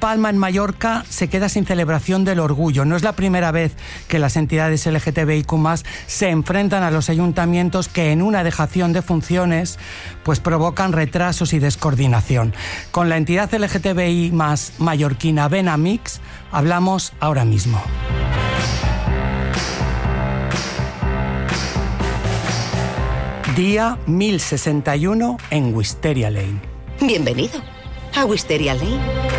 Palma, en Mallorca, se queda sin celebración del orgullo. No es la primera vez que las entidades LGTBIQ+ se enfrentan a los ayuntamientos que en una dejación de funciones pues provocan retrasos y descoordinación. Con la entidad LGTBI+ mallorquina Benamix hablamos ahora mismo. Día 1061 en Wisteria Lane. Bienvenido a Wisteria Lane.